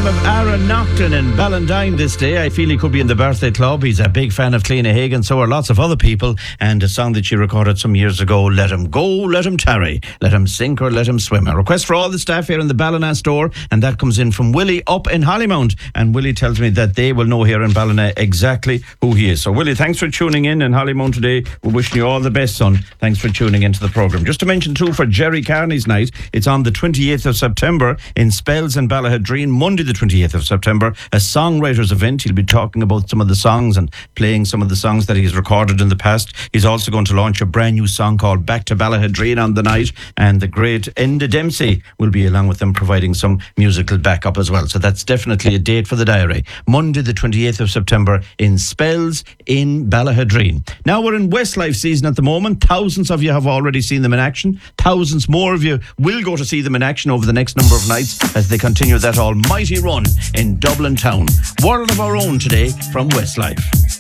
of Aaron Naughton in Ballantyne this day. I feel he could be in the birthday club. He's a big fan of Cliona Hagan, so are lots of other people. And a song that she recorded some years ago, Let Him Go, Let Him Tarry, Let Him Sink or Let Him Swim. A request for all the staff here in the Ballina store, and that comes in from Willie up in Hollymount. And Willie tells me that they will know here in Ballina exactly who he is. So Willie, thanks for tuning in Hollymount today. We're wishing you all the best, son. Thanks for tuning into the programme. Just to mention too, for Jerry Carney's night, it's on the 28th of September in Spells and Ballahadreen, Monday the 28th of September, a songwriters event. He'll be talking about some of the songs and playing some of the songs that he's recorded in the past. He's also going to launch a brand new song called Back to Ballahadreen on the night, and the great Enda Dempsey will be along with them providing some musical backup as well. So that's definitely a date for the diary. Monday the 28th of September in Spells in Ballahadreen. Now we're in Westlife season at the moment. Thousands of you have already seen them in action. Thousands more of you will go to see them in action over the next number of nights as they continue that almighty run in Dublin town. World of our own today from Westlife.